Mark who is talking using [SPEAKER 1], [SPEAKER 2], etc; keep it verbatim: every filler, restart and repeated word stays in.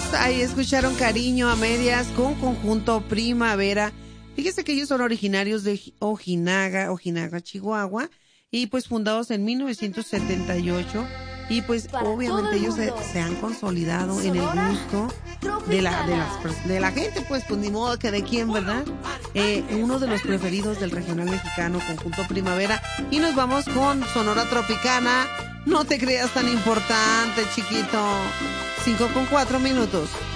[SPEAKER 1] Ahí escucharon Cariño a Medias con Conjunto Primavera. Fíjese que ellos son originarios de Ojinaga, Ojinaga, Chihuahua, y pues fundados en mil novecientos setenta y ocho. Y pues
[SPEAKER 2] Para
[SPEAKER 1] obviamente ellos se, se han consolidado en el gusto de la, de, las, de la gente, pues, pues ni modo que de quién, ¿verdad? Eh, uno de los preferidos del regional mexicano, Conjunto Primavera. Y nos vamos con Sonora Tropicana. No te creas tan importante, chiquito. Cinco con cuatro minutos.